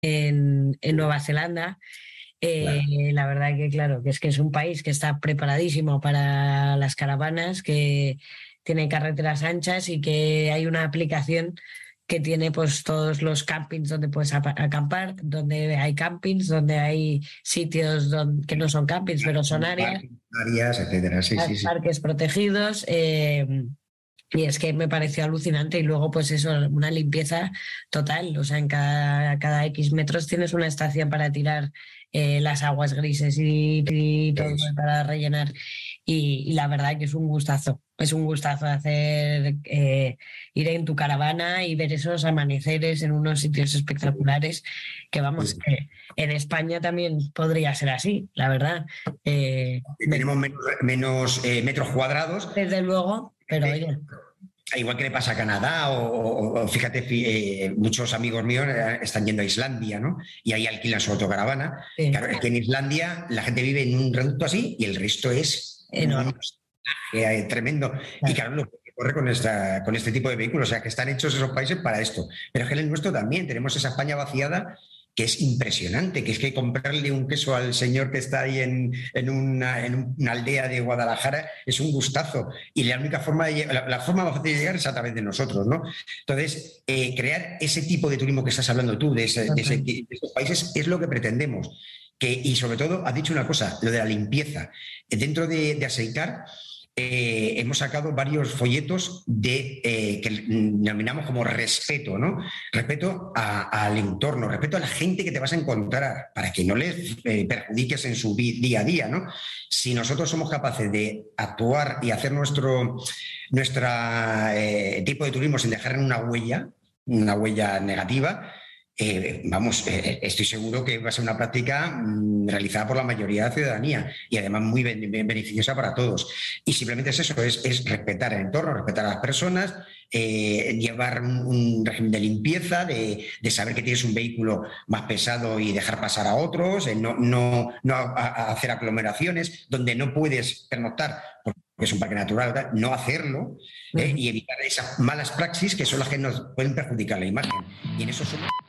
en Nueva Zelanda. Claro. La verdad que, claro, que es un país que está preparadísimo para las caravanas, que tiene carreteras anchas y que hay una aplicación que tiene pues todos los campings donde puedes acampar, donde hay campings, donde hay sitios que no son campings, pero son áreas, Áreas, etcétera. Sí, sí, sí. parques protegidos. Y es que me pareció alucinante. Y luego, pues eso, una limpieza total. O sea, en cada X metros tienes una estación para tirar las aguas grises y todo Eso. para rellenar. Y la verdad que es un gustazo. Es un gustazo hacer ir en tu caravana y ver esos amaneceres en unos sitios espectaculares. Que vamos, Sí. en España también podría ser así, la verdad. Tenemos menos metros cuadrados. Desde luego, pero oye. Igual que le pasa a Canadá, o fíjate, muchos amigos míos están yendo a Islandia, ¿no? Y ahí alquilan su autocaravana. Sí. Claro, es que en Islandia la gente vive en un reducto así y el resto es Enorme. tremendo. Y claro, lo que ocurre con este tipo de vehículos, o sea, que están hechos esos países para esto. Pero es que en el nuestro también tenemos esa España vaciada que es impresionante, que es que comprarle un queso al señor que está ahí en una aldea de Guadalajara es un gustazo. Y la única forma la forma más fácil de llegar es a través de nosotros, ¿no? Entonces, crear ese tipo de turismo que estás hablando tú, de esos países, es lo que pretendemos. Y sobre todo, has dicho una cosa, lo de la limpieza. Dentro de Aceicar, hemos sacado varios folletos que denominamos como respeto, ¿no? Respeto al entorno, respeto a la gente que te vas a encontrar, para que no les perjudiques en su día a día, ¿no? Si nosotros somos capaces de actuar y hacer nuestro tipo de turismo sin dejar una huella negativa, estoy seguro que va a ser una práctica realizada por la mayoría de la ciudadanía y además muy beneficiosa para todos. Y simplemente es eso, es respetar el entorno, respetar a las personas, llevar un régimen de limpieza, de saber que tienes un vehículo más pesado y dejar pasar a otros, no hacer aglomeraciones donde no puedes pernoctar porque es un parque natural, no hacerlo, y evitar esas malas praxis que son las que nos pueden perjudicar la imagen. Y en eso somos